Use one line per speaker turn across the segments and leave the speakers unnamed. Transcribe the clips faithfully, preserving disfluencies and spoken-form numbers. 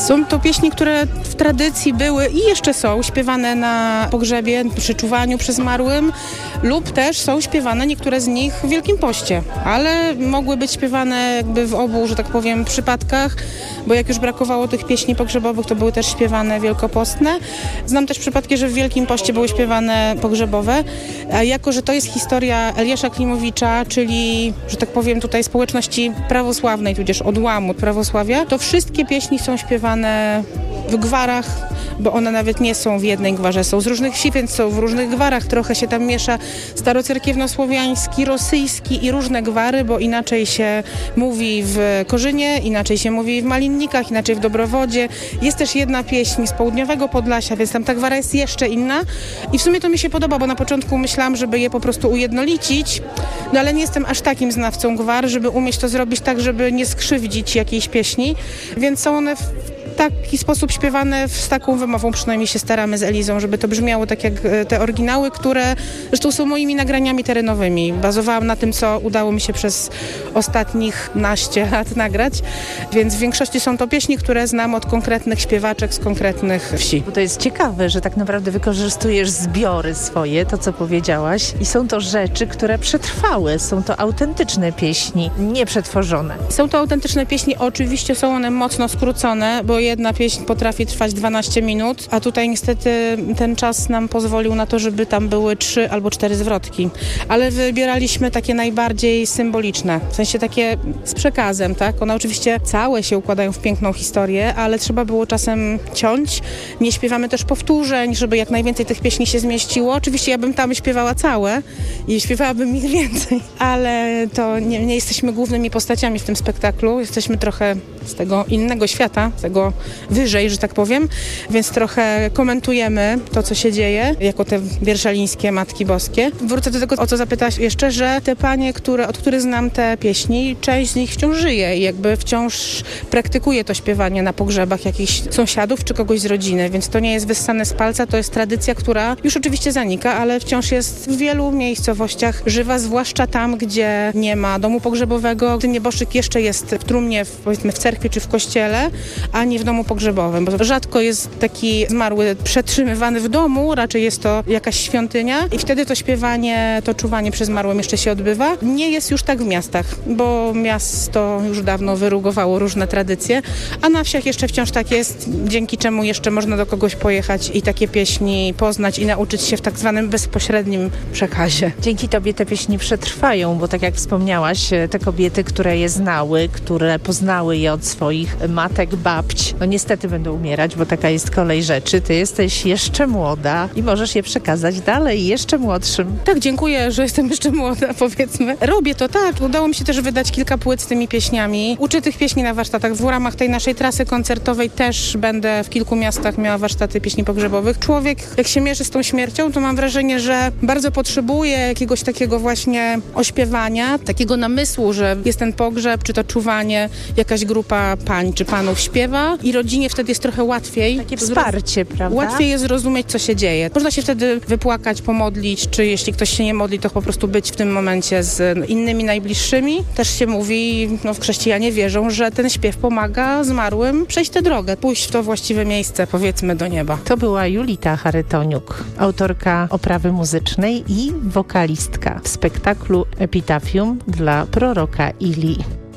Są to pieśni, które w tradycji były i jeszcze są śpiewane na pogrzebie, przy czuwaniu przy zmarłym lub też są śpiewane niektóre z nich w Wielkim Poście, ale mogły być śpiewane jakby w obu, że tak powiem, przypadkach, bo jak już brakowało tych pieśni pogrzebowych, to były też śpiewane wielkopostne. Znam też przypadki, że w Wielkim Poście były śpiewane pogrzebowe, a jako, że to jest historia Eliasza Klimowicza, czyli, że tak powiem, tutaj społeczności prawosławnej, tudzież odłamu od prawosławia, to wszystkie pieśni są śpiewane w gwarach, bo one nawet nie są w jednej gwarze, są z różnych wsi, więc są w różnych gwarach, trochę się tam miesza starocerkiewnosłowiański, rosyjski i różne gwary, bo inaczej się mówi w Korzynie, inaczej się mówi w Malinnikach, inaczej w Dobrowodzie. Jest też jedna pieśń z południowego Podlasia, więc tam ta gwara jest jeszcze inna i w sumie to mi się podoba, bo na początku myślałam, żeby je po prostu ujednolicić, no ale nie jestem aż takim znawcą gwar, żeby umieć to zrobić tak, żeby nie skrzywdzić jakiejś pieśni, więc są one w taki sposób śpiewane, z taką wymową przynajmniej się staramy z Elizą, żeby to brzmiało tak jak te oryginały, które zresztą są moimi nagraniami terenowymi. Bazowałam na tym, co udało mi się przez ostatnich naście lat nagrać, więc w większości są to pieśni, które znam od konkretnych śpiewaczek z konkretnych wsi.
Bo to jest ciekawe, że tak naprawdę wykorzystujesz zbiory swoje, to co powiedziałaś, i są to rzeczy, które przetrwały, są to autentyczne pieśni, nieprzetworzone.
Są to autentyczne pieśni, oczywiście są one mocno skrócone, bo jedna pieśń potrafi trwać dwanaście minut, a tutaj niestety ten czas nam pozwolił na to, żeby tam były trzy albo cztery zwrotki. Ale wybieraliśmy takie najbardziej symboliczne, w sensie takie z przekazem, tak? One oczywiście całe się układają w piękną historię, ale trzeba było czasem ciąć. Nie śpiewamy też powtórzeń, żeby jak najwięcej tych pieśni się zmieściło. Oczywiście ja bym tam śpiewała całe i śpiewałabym ich więcej, ale to nie, nie jesteśmy głównymi postaciami w tym spektaklu. Jesteśmy trochę z tego innego świata, z tego wyżej, że tak powiem, więc trochę komentujemy to, co się dzieje, jako te wierszalińskie Matki Boskie. Wrócę do tego, o co zapytałaś jeszcze, że te panie, które, od których znam te pieśni, część z nich wciąż żyje i jakby wciąż praktykuje to śpiewanie na pogrzebach jakichś sąsiadów czy kogoś z rodziny, więc to nie jest wyssane z palca, to jest tradycja, która już oczywiście zanika, ale wciąż jest w wielu miejscowościach żywa, zwłaszcza tam, gdzie nie ma domu pogrzebowego, gdy nieboszczyk jeszcze jest w trumnie, w, powiedzmy w cerkwi czy w kościele, a nie w domu pogrzebowym, bo rzadko jest taki zmarły przetrzymywany w domu, raczej jest to jakaś świątynia i wtedy to śpiewanie, to czuwanie przy zmarłym jeszcze się odbywa. Nie jest już tak w miastach, bo miasto już dawno wyrugowało różne tradycje, a na wsiach jeszcze wciąż tak jest, dzięki czemu jeszcze można do kogoś pojechać i takie pieśni poznać i nauczyć się w tak zwanym bezpośrednim przekazie.
Dzięki tobie te pieśni przetrwają, bo tak jak wspomniałaś, te kobiety, które je znały, które poznały je od swoich matek, babć, no niestety będą umierać, bo taka jest kolej rzeczy. Ty jesteś jeszcze młoda i możesz je przekazać dalej, jeszcze młodszym.
Tak, dziękuję, że jestem jeszcze młoda, powiedzmy. Robię to, tak. Udało mi się też wydać kilka płyt z tymi pieśniami. Uczę tych pieśni na warsztatach. W ramach tej naszej trasy koncertowej też będę w kilku miastach miała warsztaty pieśni pogrzebowych. Człowiek, jak się mierzy z tą śmiercią, to mam wrażenie, że bardzo potrzebuje jakiegoś takiego właśnie ośpiewania, takiego namysłu, że jest ten pogrzeb, czy to czuwanie, jakaś grupa pań czy panów śpiewa i rodzinie wtedy jest trochę łatwiej.
Takie wsparcie, prawda?
Łatwiej jest zrozumieć, co się dzieje. Można się wtedy wypłakać, pomodlić, czy jeśli ktoś się nie modli, to po prostu być w tym momencie z innymi najbliższymi. Też się mówi, no w chrześcijanie wierzą, że ten śpiew pomaga zmarłym przejść tę drogę, pójść w to właściwe miejsce, powiedzmy, do nieba.
To była Julita Charytoniuk, autorka oprawy muzycznej i wokalistka w spektaklu Epitafium dla proroka Ilii.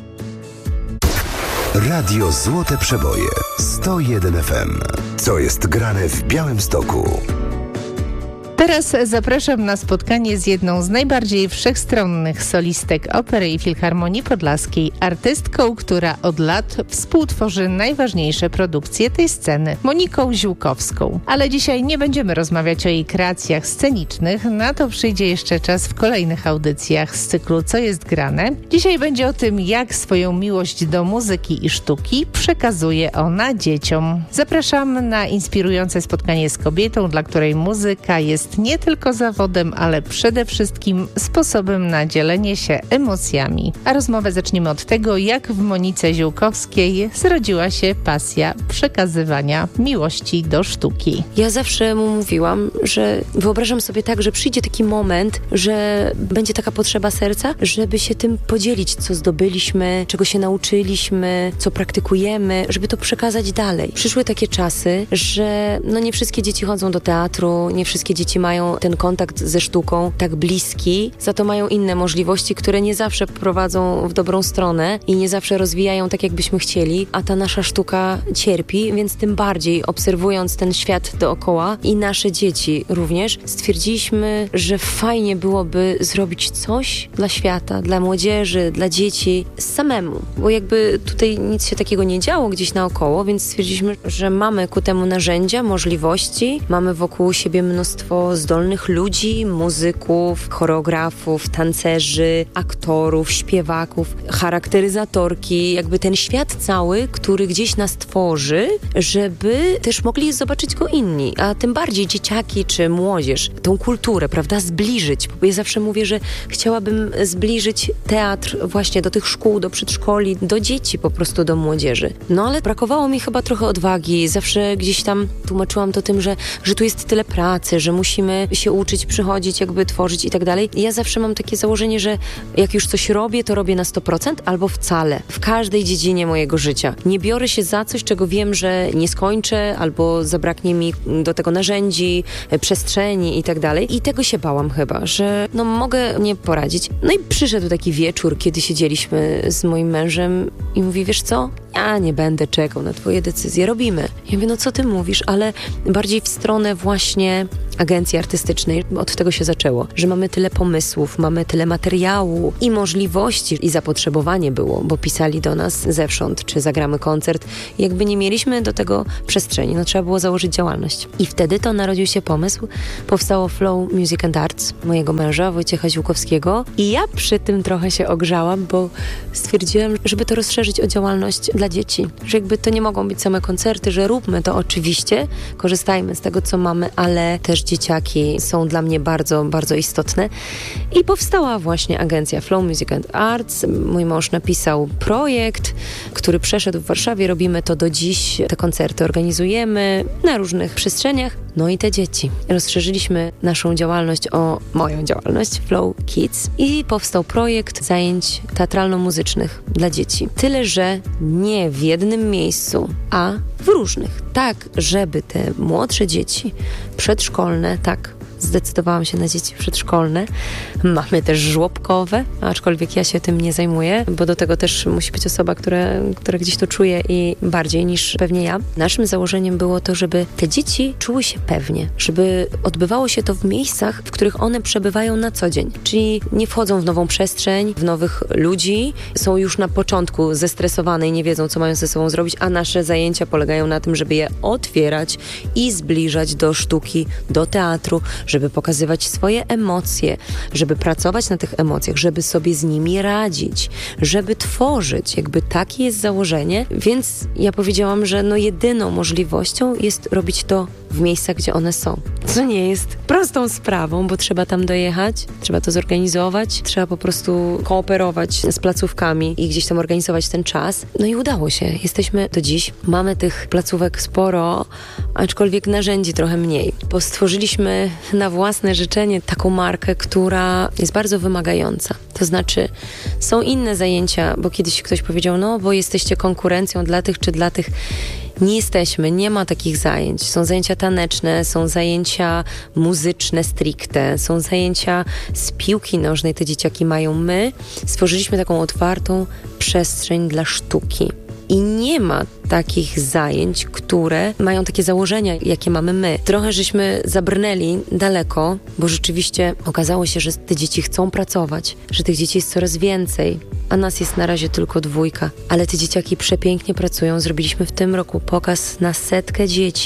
Radio Złote Przeboje sto jeden F M. Co jest grane w Białymstoku?
Teraz zapraszam na spotkanie z jedną z najbardziej wszechstronnych solistek Opery i Filharmonii Podlaskiej, artystką, która od lat współtworzy najważniejsze produkcje tej sceny, Moniką Ziółkowską. Ale dzisiaj nie będziemy rozmawiać o jej kreacjach scenicznych, na to przyjdzie jeszcze czas w kolejnych audycjach z cyklu Co jest grane. Dzisiaj będzie o tym, jak swoją miłość do muzyki i sztuki przekazuje ona dzieciom. Zapraszam na inspirujące spotkanie z kobietą, dla której muzyka jest jest nie tylko zawodem, ale przede wszystkim sposobem na dzielenie się emocjami. A rozmowę zaczniemy od tego, jak w Monice Ziółkowskiej zrodziła się pasja przekazywania miłości do sztuki.
Ja zawsze mu mówiłam, że wyobrażam sobie tak, że przyjdzie taki moment, że będzie taka potrzeba serca, żeby się tym podzielić, co zdobyliśmy, czego się nauczyliśmy, co praktykujemy, żeby to przekazać dalej. Przyszły takie czasy, że no nie wszystkie dzieci chodzą do teatru, nie wszystkie dzieci mają ten kontakt ze sztuką tak bliski, za to mają inne możliwości, które nie zawsze prowadzą w dobrą stronę i nie zawsze rozwijają tak, jakbyśmy chcieli, a ta nasza sztuka cierpi, więc tym bardziej obserwując ten świat dookoła i nasze dzieci również, stwierdziliśmy, że fajnie byłoby zrobić coś dla świata, dla młodzieży, dla dzieci samemu, bo jakby tutaj nic się takiego nie działo gdzieś naokoło, więc stwierdziliśmy, że mamy ku temu narzędzia, możliwości, mamy wokół siebie mnóstwo zdolnych ludzi, muzyków, choreografów, tancerzy, aktorów, śpiewaków, charakteryzatorki, jakby ten świat cały, który gdzieś nas tworzy, żeby też mogli zobaczyć go inni, a tym bardziej dzieciaki czy młodzież, tą kulturę, prawda, zbliżyć. Bo ja zawsze mówię, że chciałabym zbliżyć teatr właśnie do tych szkół, do przedszkoli, do dzieci, po prostu do młodzieży. No ale brakowało mi chyba trochę odwagi. Zawsze gdzieś tam tłumaczyłam to tym, że, że tu jest tyle pracy, że musimy się uczyć, przychodzić, jakby tworzyć i tak dalej. I ja zawsze mam takie założenie, że jak już coś robię, to robię na sto procent albo wcale. W każdej dziedzinie mojego życia. Nie biorę się za coś, czego wiem, że nie skończę, albo zabraknie mi do tego narzędzi, przestrzeni i tak dalej. I tego się bałam chyba, że no mogę nie poradzić. No i przyszedł taki wieczór, kiedy siedzieliśmy z moim mężem i mówi, wiesz co? Ja nie będę czekał na twoje decyzje, robimy. Ja mówię, no co ty mówisz, ale bardziej w stronę właśnie agencji artystycznej. Od tego się zaczęło, że mamy tyle pomysłów, mamy tyle materiału i możliwości i zapotrzebowanie było, bo pisali do nas zewsząd, czy zagramy koncert. I jakby nie mieliśmy do tego przestrzeni, no trzeba było założyć działalność. I wtedy to narodził się pomysł, powstało Flow Music and Arts mojego męża, Wojciecha Ziółkowskiego i ja przy tym trochę się ogrzałam, bo stwierdziłam, żeby to rozszerzyć o działalność dla dzieci, że jakby to nie mogą być same koncerty, że róbmy to oczywiście, korzystajmy z tego, co mamy, ale też dzieciaki są dla mnie bardzo, bardzo istotne. I powstała właśnie agencja Flow Music and Arts. Mój mąż napisał projekt, który przeszedł w Warszawie. Robimy to do dziś. Te koncerty organizujemy na różnych przestrzeniach. No i te dzieci. Rozszerzyliśmy naszą działalność o moją działalność Flow Kids i powstał projekt zajęć teatralno-muzycznych dla dzieci. Tyle, że nie w jednym miejscu, a w różnych. Tak, żeby te młodsze dzieci, przedszkolne, tak, zdecydowałam się na dzieci przedszkolne. Mamy też żłobkowe, aczkolwiek ja się tym nie zajmuję, bo do tego też musi być osoba, która, która gdzieś to czuje i bardziej niż pewnie ja. Naszym założeniem było to, żeby te dzieci czuły się pewnie, żeby odbywało się to w miejscach, w których one przebywają na co dzień. Czyli nie wchodzą w nową przestrzeń, w nowych ludzi, są już na początku zestresowane i nie wiedzą, co mają ze sobą zrobić, a nasze zajęcia polegają na tym, żeby je otwierać i zbliżać do sztuki, do teatru, żeby pokazywać swoje emocje, żeby pracować na tych emocjach, żeby sobie z nimi radzić, żeby tworzyć. Jakby takie jest założenie, więc ja powiedziałam, że no jedyną możliwością jest robić to w miejscach, gdzie one są. Co nie jest prostą sprawą, bo trzeba tam dojechać, trzeba to zorganizować, trzeba po prostu kooperować z placówkami i gdzieś tam organizować ten czas. No i udało się. Jesteśmy do dziś. Mamy tych placówek sporo, aczkolwiek narzędzi trochę mniej. Bo stworzyliśmy na własne życzenie taką markę, która jest bardzo wymagająca. To znaczy, są inne zajęcia, bo kiedyś ktoś powiedział, no bo jesteście konkurencją dla tych czy dla tych. Nie jesteśmy, nie ma takich zajęć. Są zajęcia taneczne, są zajęcia muzyczne stricte, są zajęcia z piłki nożnej, te dzieciaki mają. My stworzyliśmy taką otwartą przestrzeń dla sztuki. I nie ma takich zajęć, które mają takie założenia, jakie mamy my. Trochę żeśmy zabrnęli daleko, bo rzeczywiście okazało się, że te dzieci chcą pracować, że tych dzieci jest coraz więcej, a nas jest na razie tylko dwójka. Ale te dzieciaki przepięknie pracują. Zrobiliśmy w tym roku pokaz na setkę dzieci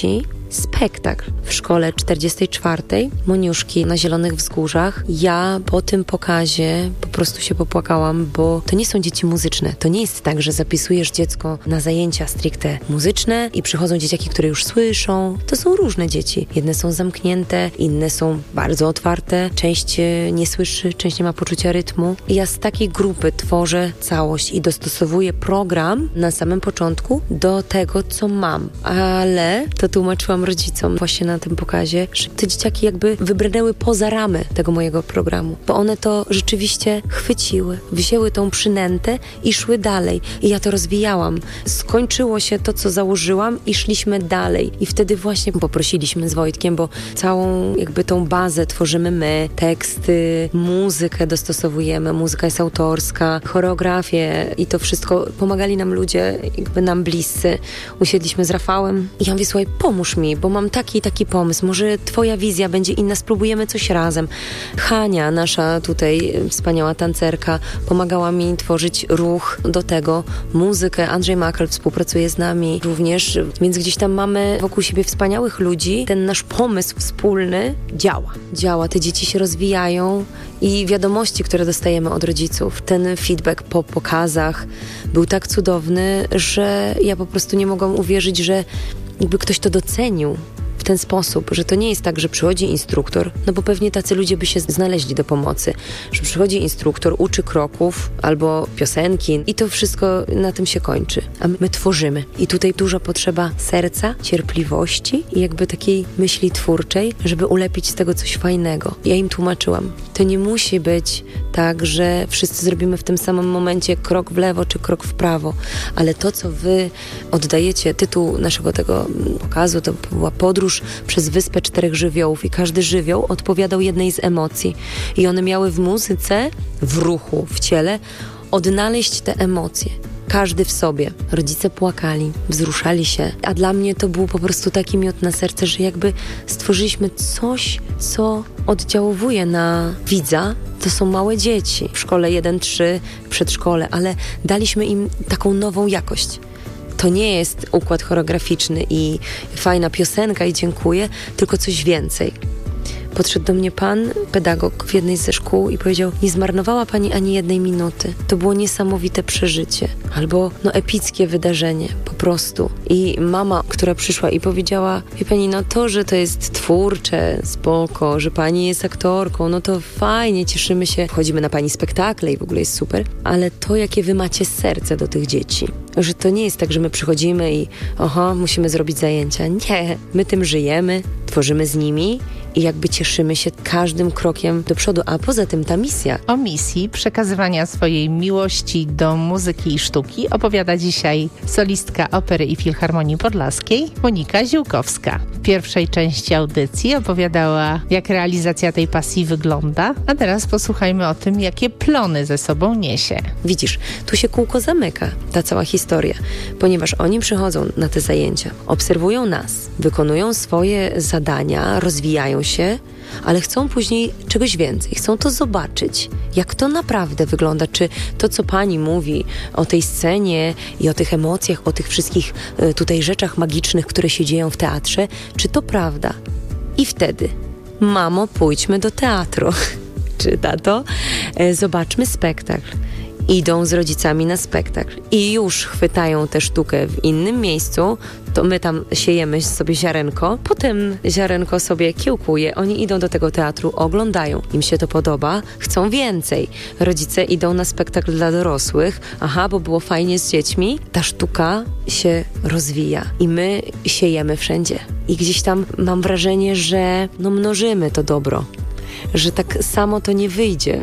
spektakl. W szkole czterdziestej czwartej Moniuszki na Zielonych Wzgórzach. Ja po tym pokazie po prostu się popłakałam, bo to nie są dzieci muzyczne. To nie jest tak, że zapisujesz dziecko na zajęcia stricte muzyczne i przychodzą dzieciaki, które już słyszą. To są różne dzieci. Jedne są zamknięte, inne są bardzo otwarte. Część nie słyszy, część nie ma poczucia rytmu. I ja z takiej grupy tworzę całość i dostosowuję program na samym początku do tego, co mam. Ale to tłumaczyłam rodzicom właśnie na tym pokazie, że te dzieciaki jakby wybrnęły poza ramy tego mojego programu, bo one to rzeczywiście chwyciły, wzięły tą przynętę i szły dalej. I ja to rozwijałam. Skończyło się to, co założyłam i szliśmy dalej. I wtedy właśnie poprosiliśmy z Wojtkiem, bo całą jakby tą bazę tworzymy my, teksty, muzykę dostosowujemy, muzyka jest autorska, choreografię i to wszystko pomagali nam ludzie, jakby nam bliscy. Usiedliśmy z Rafałem i ja mówię, słuchaj, pomóż mi, bo mam taki i taki pomysł, może twoja wizja będzie inna, spróbujemy coś razem. Hania, nasza tutaj wspaniała tancerka, pomagała mi tworzyć ruch do tego, muzykę. Andrzej Makal współpracuje z nami również, więc gdzieś tam mamy wokół siebie wspaniałych ludzi. Ten nasz pomysł wspólny działa. Działa, te dzieci się rozwijają i wiadomości, które dostajemy od rodziców, ten feedback po pokazach był tak cudowny, że ja po prostu nie mogłam uwierzyć, że jakby ktoś to docenił w ten sposób, że to nie jest tak, że przychodzi instruktor, no bo pewnie tacy ludzie by się znaleźli do pomocy, że przychodzi instruktor, uczy kroków albo piosenki i to wszystko na tym się kończy. A my tworzymy. I tutaj duża potrzeba serca, cierpliwości i jakby takiej myśli twórczej, żeby ulepić z tego coś fajnego. Ja im tłumaczyłam. To nie musi być tak, że wszyscy zrobimy w tym samym momencie krok w lewo czy krok w prawo, ale to, co wy oddajecie, tytuł naszego tego pokazu, to była podróż przez Wyspę Czterech Żywiołów i każdy żywioł odpowiadał jednej z emocji i one miały w muzyce, w ruchu, w ciele odnaleźć te emocje. Każdy w sobie. Rodzice płakali, wzruszali się, a dla mnie to był po prostu taki miód na serce, że jakby stworzyliśmy coś, co oddziałuje na widza. To są małe dzieci w szkole jeden trzy, w przedszkole, ale daliśmy im taką nową jakość. To nie jest układ choreograficzny i fajna piosenka i dziękuję, tylko coś więcej. Podszedł do mnie pan, pedagog w jednej ze szkół i powiedział, nie zmarnowała pani ani jednej minuty. To było niesamowite przeżycie. Albo no epickie wydarzenie, po prostu. I mama, która przyszła i powiedziała, wie pani, no to, że to jest twórcze, spoko, że pani jest aktorką, no to fajnie, cieszymy się. Chodzimy na pani spektakle i w ogóle jest super. Ale to, jakie wy macie serce do tych dzieci. Że to nie jest tak, że my przychodzimy i oho, musimy zrobić zajęcia. Nie, my tym żyjemy, tworzymy z nimi i jakby cieszymy się każdym krokiem do przodu. A poza tym ta misja.
O misji przekazywania swojej miłości do muzyki i sztuki opowiada dzisiaj solistka Opery i Filharmonii Podlaskiej Monika Ziółkowska. W pierwszej części audycji opowiadała, jak realizacja tej pasji wygląda, a teraz posłuchajmy o tym, jakie plony ze sobą niesie.
Widzisz, tu się kółko zamyka, ta cała historia, ponieważ oni przychodzą na te zajęcia, obserwują nas, wykonują swoje zadania, rozwijają się, ale chcą później czegoś więcej. Chcą to zobaczyć, jak to naprawdę wygląda. Czy to, co pani mówi o tej scenie i o tych emocjach, o tych wszystkich y, tutaj rzeczach magicznych, które się dzieją w teatrze, czy to prawda? I wtedy, mamo, pójdźmy do teatru. Czy tato? Y, zobaczmy spektakl. Idą z rodzicami na spektakl i już chwytają tę sztukę w innym miejscu, to my tam siejemy sobie ziarenko, potem ziarenko sobie kiełkuje, oni idą do tego teatru, oglądają, im się to podoba, chcą więcej. Rodzice idą na spektakl dla dorosłych, aha, bo było fajnie z dziećmi, ta sztuka się rozwija i my siejemy wszędzie. I gdzieś tam mam wrażenie, że no mnożymy to dobro. Że tak samo to nie wyjdzie,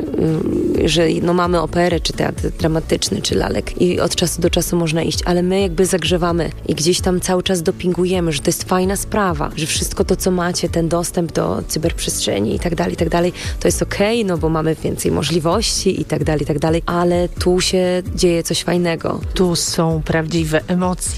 że no mamy operę, czy teatr dramatyczny, czy lalek i od czasu do czasu można iść, ale my jakby zagrzewamy i gdzieś tam cały czas dopingujemy, że to jest fajna sprawa, że wszystko to, co macie, ten dostęp do cyberprzestrzeni i tak dalej, i tak dalej, to jest okej, okay, no bo mamy więcej możliwości i tak dalej, i tak dalej, ale tu się dzieje coś fajnego.
Tu są prawdziwe emocje.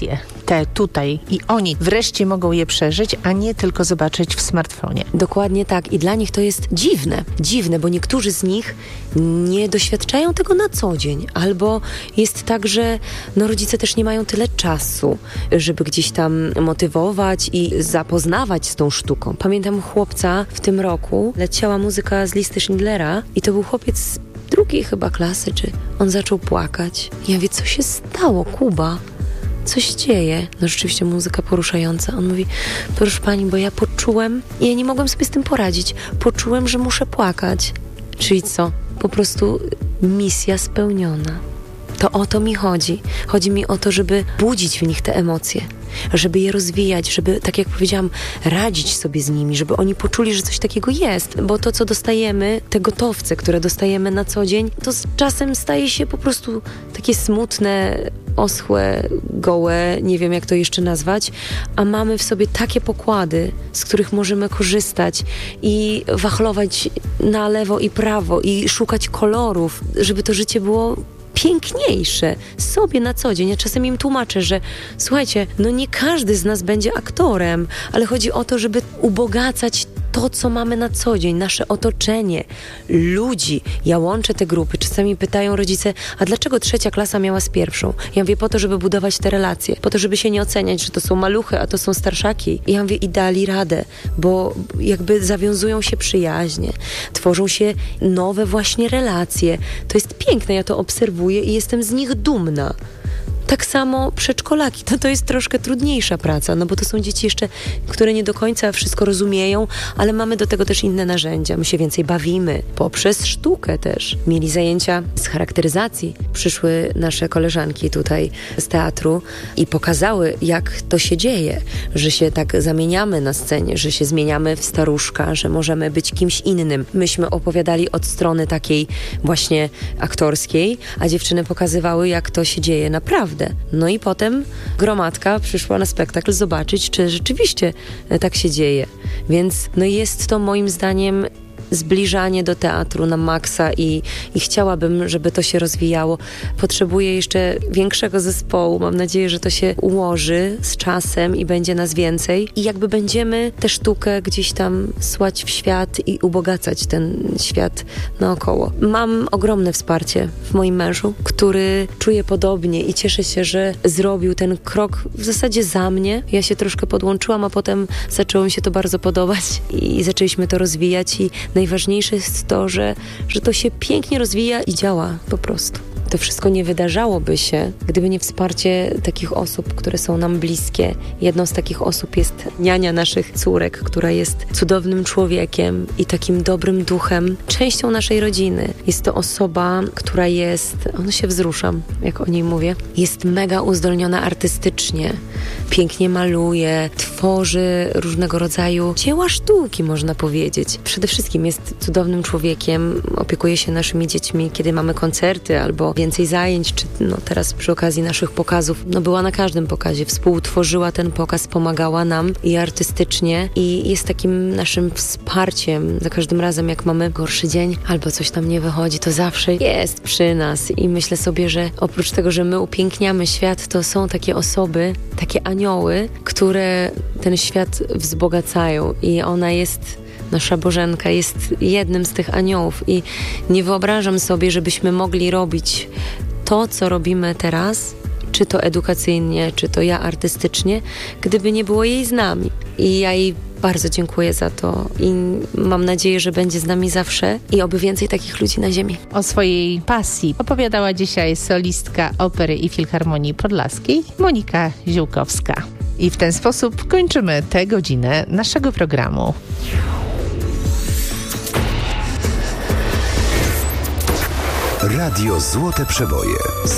te tutaj i oni wreszcie mogą je przeżyć, a nie tylko zobaczyć w smartfonie.
Dokładnie tak. I dla nich to jest dziwne. Dziwne, bo niektórzy z nich nie doświadczają tego na co dzień. Albo jest tak, że no, rodzice też nie mają tyle czasu, żeby gdzieś tam motywować i zapoznawać z tą sztuką. Pamiętam chłopca w tym roku, leciała muzyka z listy Schindlera i to był chłopiec z drugiej chyba klasy, czy on zaczął płakać. Ja mówię, co się stało, Kuba? Co się dzieje? No rzeczywiście muzyka poruszająca. On mówi, proszę pani, bo ja poczułem, i ja nie mogłem sobie z tym poradzić, poczułem, że muszę płakać. Czyli co? Po prostu misja spełniona. To o to mi chodzi. Chodzi mi o to, żeby budzić w nich te emocje, żeby je rozwijać, żeby, tak jak powiedziałam, radzić sobie z nimi, żeby oni poczuli, że coś takiego jest. Bo to, co dostajemy, te gotowce, które dostajemy na co dzień, to z czasem staje się po prostu takie smutne, oschłe, gołe, nie wiem jak to jeszcze nazwać, a mamy w sobie takie pokłady, z których możemy korzystać i wachlować na lewo i prawo i szukać kolorów, żeby to życie było piękniejsze sobie na co dzień. Ja czasem im tłumaczę, że słuchajcie, no nie każdy z nas będzie aktorem, ale chodzi o to, żeby ubogacać to, co mamy na co dzień, nasze otoczenie, ludzi. Ja łączę te grupy. Czasami pytają rodzice, a dlaczego trzecia klasa miała z pierwszą? Ja mówię, po to, żeby budować te relacje, po to, żeby się nie oceniać, że to są maluchy, a to są starszaki. I ja mówię, i dali radę, bo jakby zawiązują się przyjaźnie, tworzą się nowe właśnie relacje. To jest piękne, ja to obserwuję i jestem z nich dumna. Tak samo przedszkolaki, to, to jest troszkę trudniejsza praca, no bo to są dzieci jeszcze, które nie do końca wszystko rozumieją, ale mamy do tego też inne narzędzia. My się więcej bawimy, poprzez sztukę też. Mieli zajęcia z charakteryzacji. Przyszły nasze koleżanki tutaj z teatru i pokazały, jak to się dzieje, że się tak zamieniamy na scenie, że się zmieniamy w staruszka, że możemy być kimś innym. Myśmy opowiadali od strony takiej właśnie aktorskiej, a dziewczyny pokazywały, jak to się dzieje naprawdę. No i potem gromadka przyszła na spektakl zobaczyć, czy rzeczywiście tak się dzieje. Więc no jest to moim zdaniem zbliżanie do teatru na maksa i, i chciałabym, żeby to się rozwijało. Potrzebuję jeszcze większego zespołu. Mam nadzieję, że to się ułoży z czasem i będzie nas więcej. I jakby będziemy tę sztukę gdzieś tam słać w świat i ubogacać ten świat naokoło. Mam ogromne wsparcie w moim mężu, który czuje podobnie i cieszę się, że zrobił ten krok w zasadzie za mnie. Ja się troszkę podłączyłam, a potem zaczęło mi się to bardzo podobać i zaczęliśmy to rozwijać i najważniejsze jest to, że, że to się pięknie rozwija i działa po prostu. To wszystko nie wydarzałoby się, gdyby nie wsparcie takich osób, które są nam bliskie. Jedną z takich osób jest niania naszych córek, która jest cudownym człowiekiem i takim dobrym duchem, częścią naszej rodziny. Jest to osoba, która jest, ono się wzruszam, jak o niej mówię, jest mega uzdolniona artystycznie, pięknie maluje, tworzy różnego rodzaju dzieła sztuki, można powiedzieć. Przede wszystkim jest cudownym człowiekiem, opiekuje się naszymi dziećmi, kiedy mamy koncerty albo więcej zajęć, czy no teraz przy okazji naszych pokazów, no była na każdym pokazie, współtworzyła ten pokaz, pomagała nam i artystycznie i jest takim naszym wsparciem. Za każdym razem, jak mamy gorszy dzień albo coś tam nie wychodzi, to zawsze jest przy nas i myślę sobie, że oprócz tego, że my upiękniamy świat, to są takie osoby, takie anioły, które ten świat wzbogacają i ona jest... Nasza Bożenka jest jednym z tych aniołów i nie wyobrażam sobie, żebyśmy mogli robić to, co robimy teraz, czy to edukacyjnie, czy to ja artystycznie, gdyby nie było jej z nami. I ja jej bardzo dziękuję za to i mam nadzieję, że będzie z nami zawsze i oby więcej takich ludzi na ziemi.
O swojej pasji opowiadała dzisiaj solistka Opery i Filharmonii Podlaskiej Monika Ziółkowska. I w ten sposób kończymy tę godzinę naszego programu.
Radio Złote Przeboje.